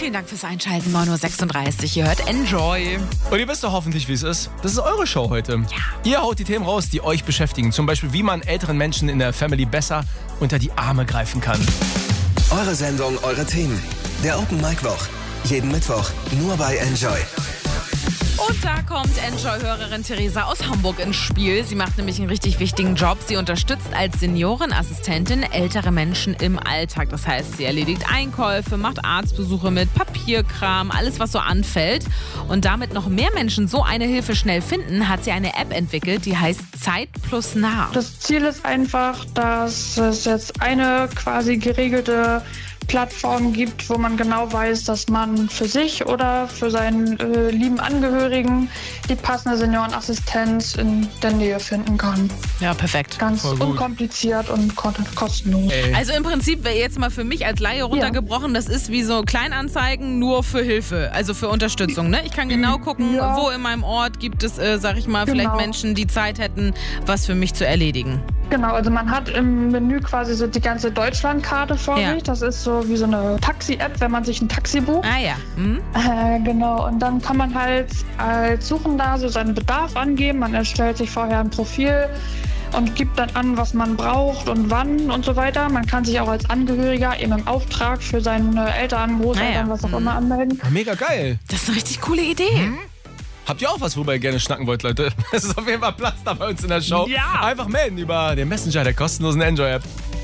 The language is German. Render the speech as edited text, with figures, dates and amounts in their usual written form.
Vielen Dank fürs Einschalten. 9.36 Uhr. Ihr hört Enjoy. Und ihr wisst doch hoffentlich, wie es ist. Das ist eure Show heute. Ja. Ihr haut die Themen raus, die euch beschäftigen. Zum Beispiel, wie man älteren Menschen in der Family besser unter die Arme greifen kann. Eure Sendung, eure Themen. Der Open Mic Woch. Jeden Mittwoch nur bei Enjoy. Und da kommt Enjoy-Hörerin Theresa aus Hamburg ins Spiel. Sie macht nämlich einen richtig wichtigen Job. Sie unterstützt als Seniorenassistentin ältere Menschen im Alltag. Das heißt, sie erledigt Einkäufe, macht Arztbesuche mit Papierkram, alles, was so anfällt. Und damit noch mehr Menschen so eine Hilfe schnell finden, hat sie eine App entwickelt, die heißt Zeit plus nah. Das Ziel ist einfach, dass es jetzt eine quasi geregelte Plattform gibt, wo man genau weiß, dass man für sich oder für seinen lieben Angehörigen die passende Seniorenassistenz in der Nähe finden kann. Ja, perfekt. Ganz unkompliziert und kostenlos. Also im Prinzip wäre jetzt mal für mich als Laie runtergebrochen, das ist wie so Kleinanzeigen, nur für Hilfe, also für Unterstützung. Ne? Ich kann genau gucken, wo in meinem Ort gibt es, sag ich mal, vielleicht Menschen, die Zeit hätten, was für mich zu erledigen. Genau, also man hat im Menü quasi so die ganze Deutschlandkarte vor sich. Das ist so wie so eine Taxi-App, wenn man sich ein Taxi bucht. Ah ja. Genau, und dann kann man halt als Suchender so seinen Bedarf angeben. Man erstellt sich vorher ein Profil und gibt dann an, was man braucht und wann und so weiter. Man kann sich auch als Angehöriger eben im Auftrag für seine Eltern, Großeltern, was auch immer anmelden. Mega geil. Das ist eine richtig coole Idee. Habt ihr auch was, worüber ihr gerne schnacken wollt, Leute? Es ist auf jeden Fall Platz da bei uns in der Show. Ja. Einfach melden über den Messenger der kostenlosen Enjoy-App.